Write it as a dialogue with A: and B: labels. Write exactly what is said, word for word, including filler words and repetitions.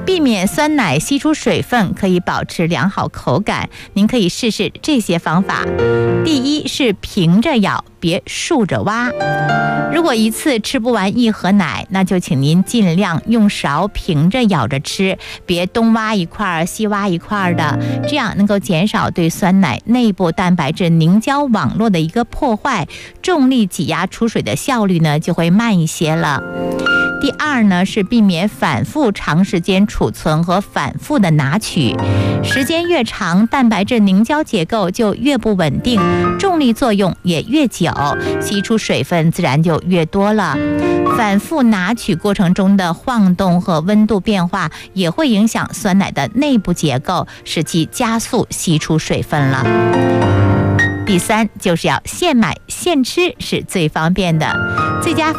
A: 避免酸奶吸出水分，可以保持良好口感。您可以试试这些方法。第一是平着咬，别竖着挖。如果一次吃不完一盒奶，那就请您尽量用勺平着咬着吃，别东挖一块西挖一块的，这样能够减少对酸奶内部蛋白质凝胶网络的一个破坏，重力挤压出水的效率呢就会慢一些了。第二呢是避免反复长时间储存和反复的拿取，时间越长，蛋白质凝胶结构就越不稳定，重力作用也越久，吸出水分自然就越多了。反复拿取过程中的晃动和温度变化也会影响酸奶的内部结构，使其加速吸出水分了。第三就是要现买现吃是最方便的，最佳